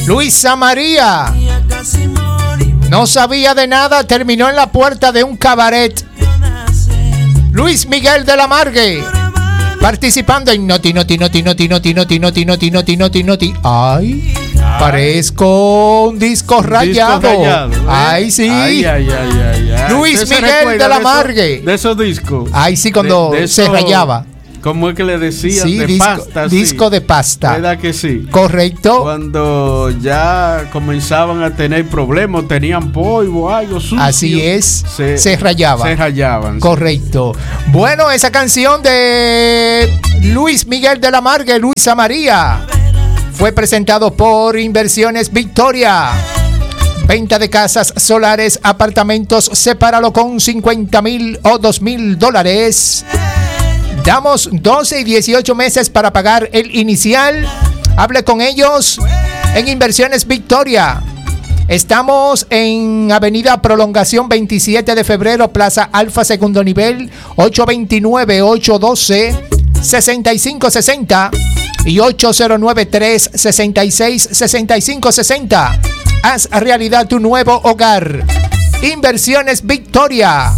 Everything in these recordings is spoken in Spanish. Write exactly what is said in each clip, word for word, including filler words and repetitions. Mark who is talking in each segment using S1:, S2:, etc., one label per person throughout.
S1: Luisa María no sabía de nada, terminó en la puerta de un cabaret. Luis Miguel de la Margue participando en Noti, Noti, Noti, Noti, Noti, Noti, Noti, Noti, Noti, Noti, Noti. Ay, parezco un disco rayado.
S2: Disco rayado, ¿eh?
S1: Ay, sí.
S2: Ay, ay, ay, ay, ay.
S1: Luis Miguel de la Margue.
S2: De esos discos.
S1: Ay, sí, cuando
S2: de, de
S1: se
S2: eso,
S1: rayaba.
S2: ¿Cómo es que le decían?
S1: Sí,
S2: de
S1: disco,
S2: pasta.
S1: disco
S2: sí.
S1: de pasta.
S2: ¿Verdad que sí?
S1: Correcto.
S2: Cuando ya comenzaban a tener problemas, tenían polvo, algo sucio.
S1: Así es,
S2: se,
S1: se rayaba.
S2: Se rayaban.
S1: Correcto. Sí. Bueno, esa canción de Luis Miguel de la Margue, Luisa María, fue presentado por Inversiones Victoria. Venta de casas, solares, apartamentos, sepáralo con cincuenta mil o dos mil dólares. Damos doce y dieciocho meses para pagar el inicial. Hable con ellos en Inversiones Victoria. Estamos en Avenida Prolongación veintisiete de febrero, Plaza Alfa, segundo nivel, ocho dos nueve, ocho uno dos, seis cinco seis cero y ocho cero nueve, tres seis seis, seis cinco seis cero. Haz realidad tu nuevo hogar. Inversiones Victoria.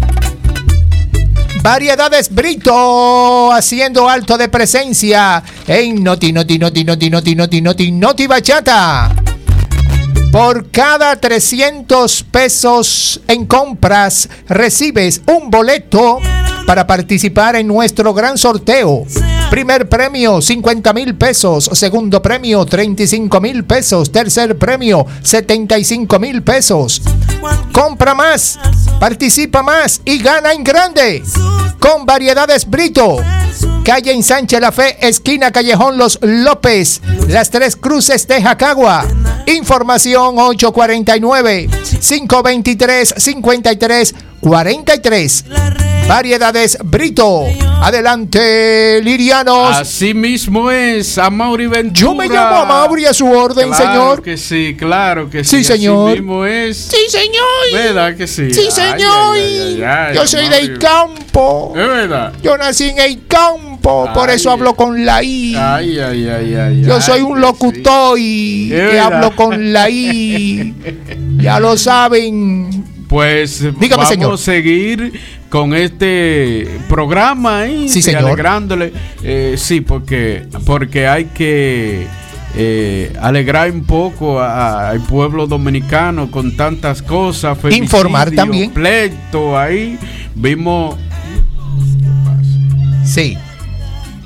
S1: Variedades Brito haciendo alto de presencia en Noti, Noti, Noti, Noti, Noti, Noti, Noti, Noti Bachata. Por cada trescientos pesos en compras recibes un boleto para participar en nuestro gran sorteo. Primer premio cincuenta mil pesos, segundo premio treinta y cinco mil pesos, tercer premio setenta y cinco mil pesos. Compra más, participa más y gana en grande con Variedades Brito. Calle Ensanche La Fe, esquina Callejón Los López, Las Tres Cruces de Jacagua. Información ocho cuatro nueve, cinco dos tres, cinco tres cuatro tres. Variedades Brito. Adelante, Lirianos.
S2: Así mismo es, Amaury Ventura.
S1: Yo me llamo Amaury, a su orden,
S2: claro
S1: señor.
S2: Claro que sí, claro que sí.
S1: Sí, señor.
S2: Así mismo es.
S1: Sí, señor.
S2: ¿Verdad que sí?
S1: Sí, señor. Ay, ay, ay, ay, Yo soy Amaury. Del campo.
S2: Es verdad.
S1: Yo nací en el campo, ay, por eso hablo con la I.
S2: Ay, ay, ay, ay.
S1: Yo
S2: ay,
S1: soy un locutor y que hablo con la I. Ya lo saben.
S2: Pues
S1: dígame,
S2: vamos
S1: señor.
S2: a seguir con este programa ahí,
S1: sí, señor.
S2: alegrándole, eh, sí, porque porque hay que eh, alegrar un poco a, a, al pueblo dominicano con tantas cosas,
S1: informar también,
S2: pleito ahí, vimos,
S1: sí.